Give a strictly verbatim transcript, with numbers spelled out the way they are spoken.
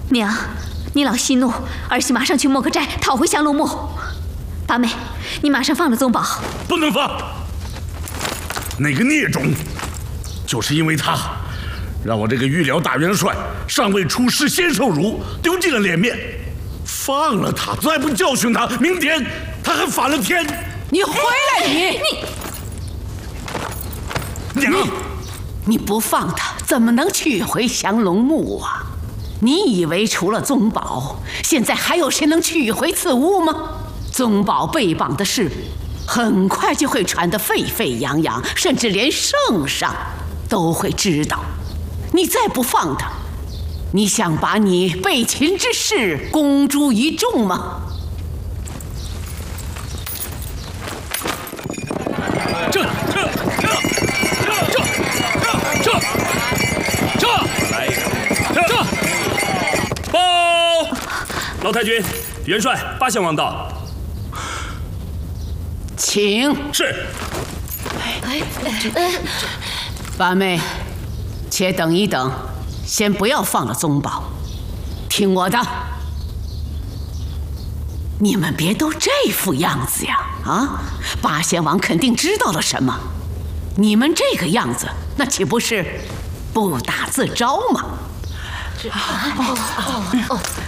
娘，你老息怒，儿媳马上去莫克寨讨回降龙木。八妹，你马上放了宗保。 不能放！那个孽种，就是因为他，让我这个御辽大元帅尚未出师先受辱，丢尽了脸面。放了他，再不教训他，明天他还反了天！ 你回来，你你娘， 你不放他，怎么能取回降龙木啊？你以为除了宗保，现在还有谁能取回此物吗？宗保被绑的事，很快就会传得沸沸扬扬，甚至连圣上都会知道。你再不放他，你想把你被擒之事公诸于众吗？ 这这这这这这来这这报！老太君，元帅八相王到。 请。 是。 哎哎， 八妹，且等一等，先不要放了宗保，听我的。你们别都这副样子呀！啊，八仙王肯定知道了什么。你们这个样子，那岂不是不打自招吗？ 哦哦哦！